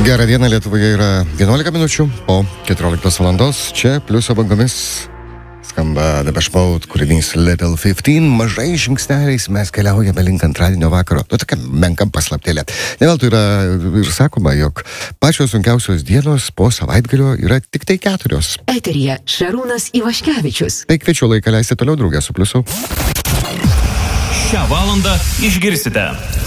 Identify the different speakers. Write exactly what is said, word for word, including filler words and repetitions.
Speaker 1: Gerą dieną, Lietuvoje yra vienuolika minučių po keturioliktos valandos. Čia pliuso bangomis skamba Depeche Mode kūrinys Little fifteen. Mažai žingsneliais mes keliaujame link antradienio vakaro. Nu, tokia menka paslaptėlė. Ne veltui yra ir sakoma, jog pačios sunkiausios dienos po savaitgalio yra tik tai keturios.
Speaker 2: Eteryje Šarūnas Ivaškevičius.
Speaker 1: Tai kviečiu laiką leisti toliau draugę su Pliusu.
Speaker 3: Šią valandą išgirsite.